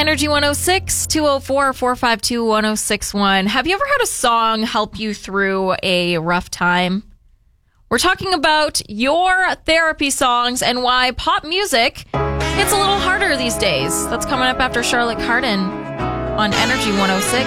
Energy 106, 204-452-1061. Have you ever had a song help you through a rough time? We're talking about your therapy songs and why pop music gets a little harder these days. That's coming up after Charlotte Cardin on Energy 106.